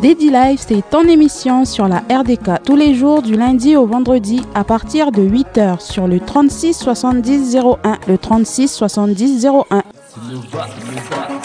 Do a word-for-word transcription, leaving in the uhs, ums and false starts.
Daddy Life, c'est ton émission sur la R D K tous les jours du lundi au vendredi à partir de huit heures sur le trente-six soixante-dix zéro un, le trente-six soixante-dix zéro un.